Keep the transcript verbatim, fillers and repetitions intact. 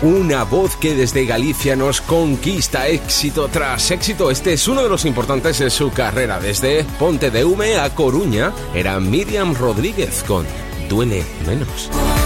Una voz que desde Galicia nos conquista éxito tras éxito. Este es uno de los importantes de su carrera. Desde Ponte de Ume a Coruña era Miriam Rodríguez con Duele Menos.